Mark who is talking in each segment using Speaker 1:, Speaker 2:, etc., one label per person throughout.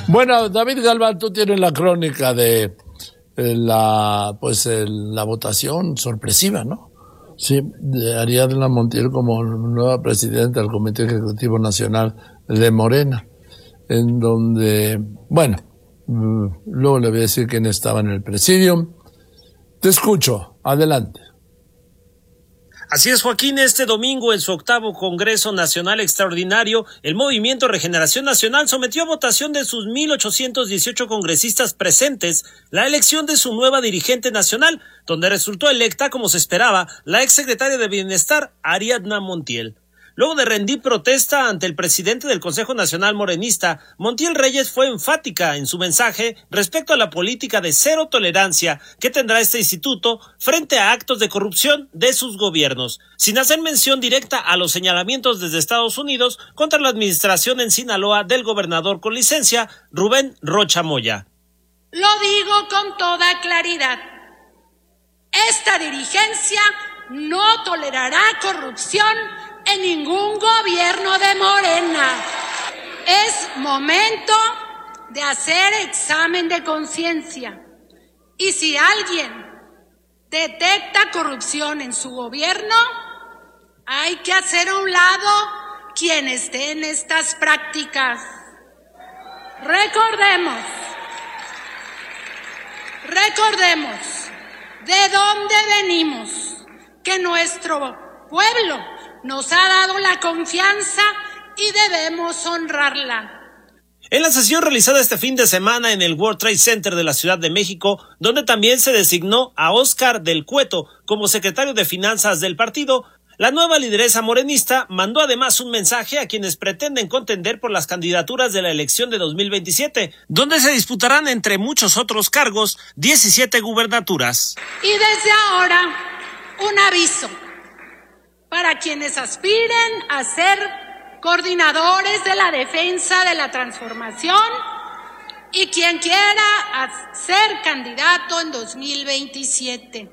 Speaker 1: Bueno, David Galván, tú tienes la crónica de la votación sorpresiva, ¿no? Sí, de Ariadna Montiel como nueva presidenta del Comité Ejecutivo Nacional de Morena, en donde, bueno, luego le voy a decir quién estaba en el presidium. Te escucho, adelante.
Speaker 2: Así es, Joaquín, este domingo en su 8º Congreso Nacional Extraordinario, el Movimiento Regeneración Nacional sometió a votación de sus 1,818 congresistas presentes la elección de su nueva dirigente nacional, donde resultó electa, como se esperaba, la exsecretaria de Bienestar, Ariadna Montiel. Luego de rendir protesta ante el presidente del Consejo Nacional Morenista, Montiel Reyes fue enfática en su mensaje respecto a la política de cero tolerancia que tendrá este instituto frente a actos de corrupción de sus gobiernos, sin hacer mención directa a los señalamientos desde Estados Unidos contra la administración en Sinaloa del gobernador con licencia, Rubén Rocha Moya.
Speaker 3: Lo digo con toda claridad. Esta dirigencia no tolerará corrupción en ningún gobierno de Morena. Es momento de hacer examen de conciencia. Y si alguien detecta corrupción en su gobierno, hay que hacer a un lado quien esté en estas prácticas. Recordemos de dónde venimos, que nuestro pueblo nos ha dado la confianza y debemos honrarla.
Speaker 2: En la sesión realizada este fin de semana en el World Trade Center de la Ciudad de México, donde también se designó a Óscar del Cueto como secretario de Finanzas del partido, la nueva lideresa morenista mandó además un mensaje a quienes pretenden contender por las candidaturas de la elección de 2027, donde se disputarán, entre muchos otros cargos, 17 gubernaturas.
Speaker 3: Y desde ahora, un aviso para quienes aspiren a ser coordinadores de la defensa de la transformación y quien quiera ser candidato en 2027.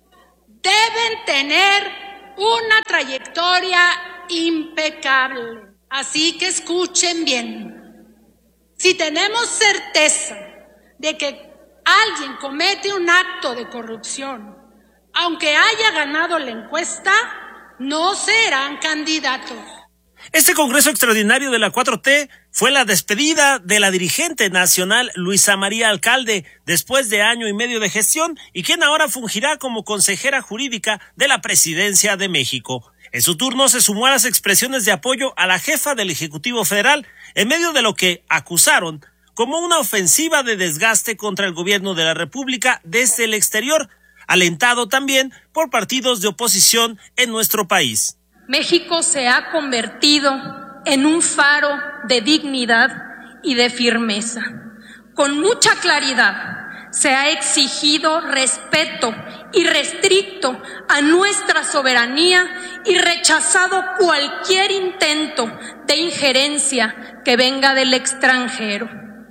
Speaker 3: Deben tener una trayectoria impecable. Así que escuchen bien. Si tenemos certeza de que alguien comete un acto de corrupción, aunque haya ganado la encuesta, no serán candidatos.
Speaker 2: Este Congreso Extraordinario de la 4T fue la despedida de la dirigente nacional Luisa María Alcalde después de año y medio de gestión y quien ahora fungirá como consejera jurídica de la Presidencia de México. En su turno se sumó a las expresiones de apoyo a la jefa del Ejecutivo Federal en medio de lo que acusaron como una ofensiva de desgaste contra el gobierno de la República desde el exterior, alentado también por partidos de oposición en nuestro país.
Speaker 4: México se ha convertido en un faro de dignidad y de firmeza. Con mucha claridad se ha exigido respeto irrestricto a nuestra soberanía y rechazado cualquier intento de injerencia que venga del extranjero.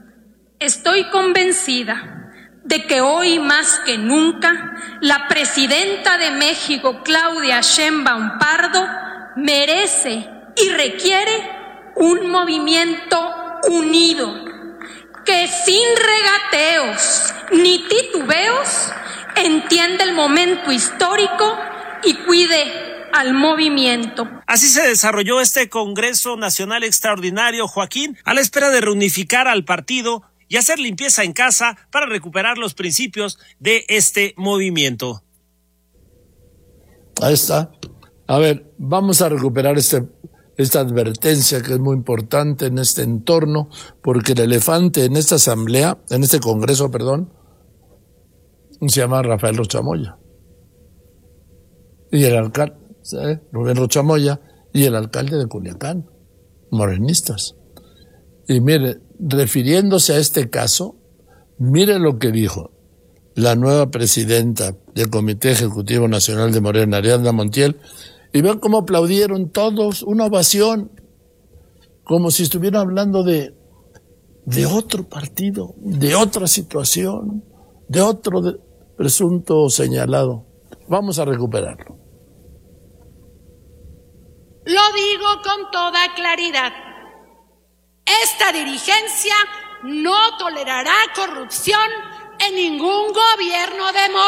Speaker 4: Estoy convencida de que hoy más que nunca la presidenta de México, Claudia Sheinbaum Pardo, merece y requiere un movimiento unido que sin regateos ni titubeos entienda el momento histórico y cuide al movimiento.
Speaker 2: Así se desarrolló este Congreso Nacional Extraordinario, Joaquín, a la espera de reunificar al partido y hacer limpieza en casa para recuperar los principios de este movimiento.
Speaker 1: Ahí está. A ver, vamos a recuperar esta advertencia que es muy importante en este entorno, porque el elefante en esta asamblea, en este congreso, se llama Rafael Rocha Moya. Y el alcalde, Rubén Rocha Moya, y el alcalde de Culiacán, morenistas. Y mire, refiriéndose a este caso, mire lo que dijo la nueva presidenta del Comité Ejecutivo Nacional de Morena, Ariadna Montiel, y vean cómo aplaudieron todos, una ovación, como si estuvieran hablando de otro partido, de otra situación, de otro presunto señalado. Vamos a recuperarlo.
Speaker 3: Lo digo con toda claridad. Esta dirigencia no tolerará corrupción en ningún gobierno de